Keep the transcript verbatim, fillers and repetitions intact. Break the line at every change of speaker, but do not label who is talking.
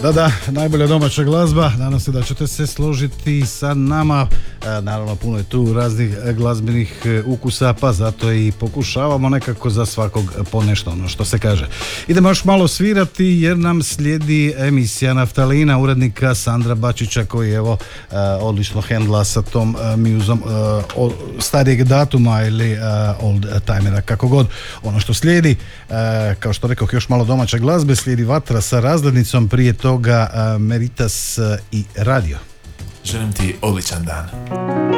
Da, da, najbolja domaća glazba, nadam se da ćete se složiti sa nama, e, naravno puno je tu raznih glazbenih ukusa, pa zato i pokušavamo nekako za svakog po nešto, ono što se kaže. Idemo još malo svirati jer nam slijedi emisija Naftalina, urednika Sandra Bačića koji evo e, odlično hendla sa tom e, muzom e, o, starijeg datuma ili e, old timera, kako god. Ono što slijedi, e, kao što rekao, još malo domaće glazbe, slijedi Vatra sa razglednicom, prije toga uh, Meritas uh, i Radio.
Želim ti odličan dan.